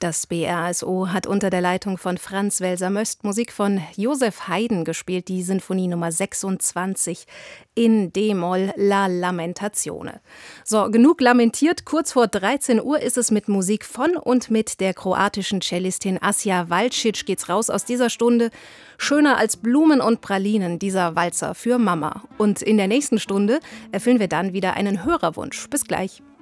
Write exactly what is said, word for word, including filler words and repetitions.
Das B R S O hat unter der Leitung von Franz Welser-Möst Musik von Joseph Haydn gespielt, die Sinfonie Nummer sechsundzwanzig in D-Moll, La Lamentazione. So, genug lamentiert. Kurz vor dreizehn Uhr ist es mit Musik von und mit der kroatischen Cellistin Asja Valcic geht's raus aus dieser Stunde. Schöner als Blumen und Pralinen, dieser Walzer für Mama. Und in der nächsten Stunde erfüllen wir dann wieder einen Hörerwunsch. Bis gleich.